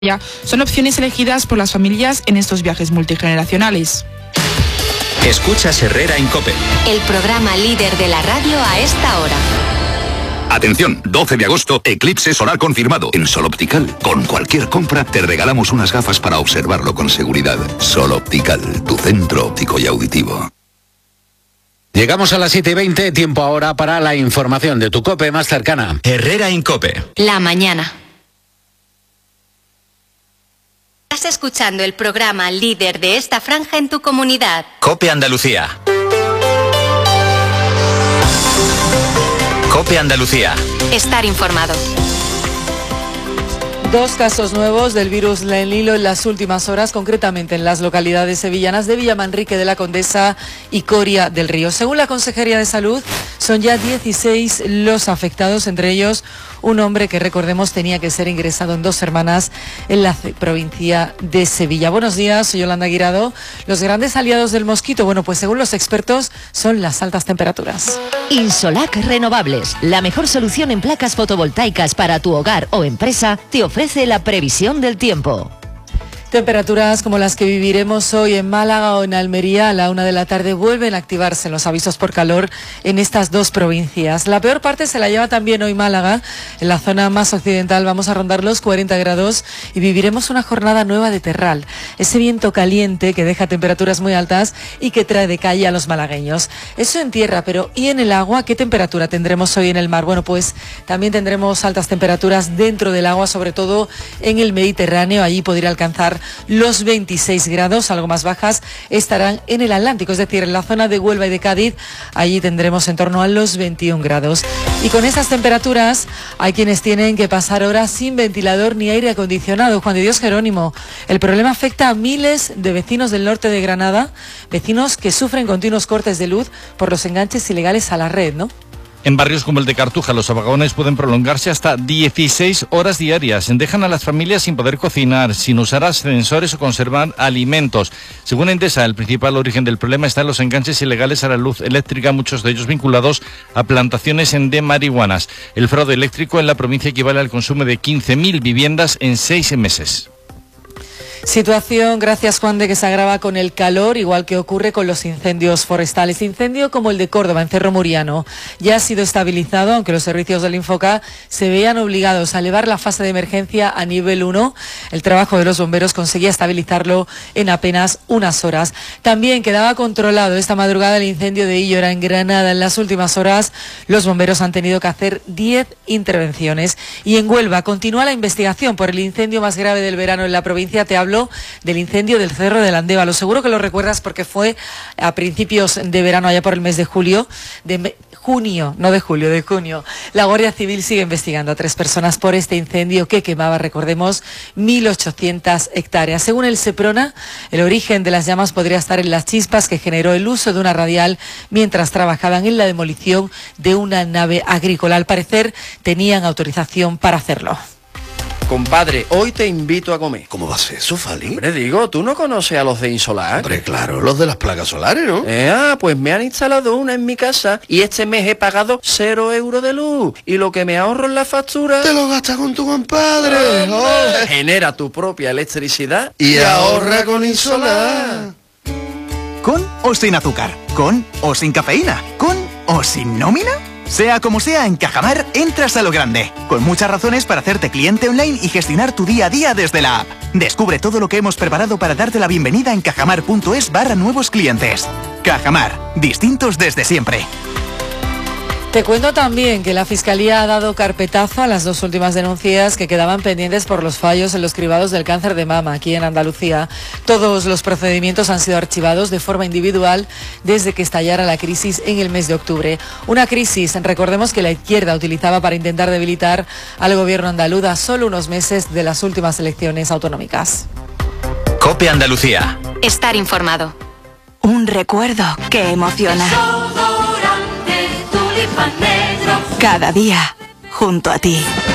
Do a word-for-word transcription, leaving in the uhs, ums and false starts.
son opciones elegidas por las familias en estos viajes multigeneracionales. Escuchas Herrera en COPE, el programa líder de la radio a esta hora. Atención, doce de agosto, eclipse solar confirmado. En Sol Optical, con cualquier compra, te regalamos unas gafas para observarlo con seguridad. Sol Optical, tu centro óptico y auditivo. Llegamos a las siete y veinte, tiempo ahora para la información de tu COPE más cercana. Herrera en COPE. La mañana. Estás escuchando el programa líder de esta franja en tu comunidad. COPE Andalucía. COPE Andalucía. Estar informado. Dos casos nuevos del virus del Nilo en las últimas horas, concretamente en las localidades sevillanas de Villamanrique de la Condesa y Coria del Río. Según la Consejería de Salud, son ya dieciséis los afectados, entre ellos un hombre que, recordemos, tenía que ser ingresado en Dos Hermanas en la provincia de Sevilla. Buenos días, soy Yolanda Guirado. Los grandes aliados del mosquito, bueno, pues según los expertos, son las altas temperaturas. Insolac Renovables, la mejor solución en placas fotovoltaicas para tu hogar o empresa, te ofrece la previsión del tiempo. Temperaturas como las que viviremos hoy en Málaga o en Almería a la una de la tarde vuelven a activarse los avisos por calor en estas dos provincias. La peor parte se la lleva también hoy Málaga. En la zona más occidental vamos a rondar los cuarenta grados y viviremos una jornada nueva de terral. Ese viento caliente que deja temperaturas muy altas y que trae de calle a los malagueños. Eso en tierra, pero ¿y en el agua? ¿Qué temperatura tendremos hoy en el mar? Bueno, pues también tendremos altas temperaturas dentro del agua, sobre todo en el Mediterráneo. Allí podría alcanzar los veintiséis grados, algo más bajas estarán en el Atlántico, es decir, en la zona de Huelva y de Cádiz, allí tendremos en torno a los veintiún grados. Y con esas temperaturas hay quienes tienen que pasar horas sin ventilador ni aire acondicionado. Juan de Dios Jerónimo, el problema afecta a miles de vecinos del norte de Granada, vecinos que sufren continuos cortes de luz por los enganches ilegales a la red, ¿no? En barrios como el de Cartuja, los apagones pueden prolongarse hasta dieciséis horas diarias. Dejan a las familias sin poder cocinar, sin usar ascensores o conservar alimentos. Según Endesa, el principal origen del problema está en los enganches ilegales a la luz eléctrica, muchos de ellos vinculados a plantaciones de marihuanas. El fraude eléctrico en la provincia equivale al consumo de quince mil viviendas en seis meses. Situación, gracias Juan, de que se agrava con el calor, igual que ocurre con los incendios forestales. Incendio como el de Córdoba, en Cerro Muriano, ya ha sido estabilizado, aunque los servicios del Infoca se veían obligados a elevar la fase de emergencia a nivel uno. El trabajo de los bomberos conseguía estabilizarlo en apenas unas horas. También quedaba controlado esta madrugada el incendio de Illora, en Granada. En las últimas horas, los bomberos han tenido que hacer diez intervenciones. Y en Huelva continúa la investigación por el incendio más grave del verano en la provincia. Te hablo del incendio del Cerro del Andévalo. Seguro que lo recuerdas porque fue a principios de verano, allá por el mes de julio, de me, junio, no de julio, de junio. La Guardia Civil sigue investigando a tres personas por este incendio que quemaba, recordemos, mil ochocientas hectáreas. Según el Seprona, el origen de las llamas podría estar en las chispas que generó el uso de una radial mientras trabajaban en la demolición de una nave agrícola. Al parecer, tenían autorización para hacerlo. Compadre, hoy te invito a comer. ¿Cómo va a ser eso, Fali? Hombre, digo, ¿tú no conoces a los de Insolac? Hombre, claro, los de las placas solares, ¿no? Eh, ah, pues me han instalado una en mi casa y este mes he pagado cero euros de luz. Y lo que me ahorro en la factura... ¡Te lo gastas con tu compadre! Oh, genera tu propia electricidad y, y ahorra con Insolac. ¿Con o sin azúcar? ¿Con o sin cafeína? ¿Con o sin nómina? Sea como sea, en Cajamar entras a lo grande, con muchas razones para hacerte cliente online y gestionar tu día a día desde la app. Descubre todo lo que hemos preparado para darte la bienvenida en cajamar.es barra nuevos clientes. Cajamar, distintos desde siempre. Te cuento también que la Fiscalía ha dado carpetazo a las dos últimas denuncias que quedaban pendientes por los fallos en los cribados del cáncer de mama aquí en Andalucía. Todos los procedimientos han sido archivados de forma individual desde que estallara la crisis en el mes de octubre. Una crisis, recordemos, que la izquierda utilizaba para intentar debilitar al gobierno andaluz a solo unos meses de las últimas elecciones autonómicas. COPE Andalucía. Estar informado. Un recuerdo que emociona. Cada día, junto a ti.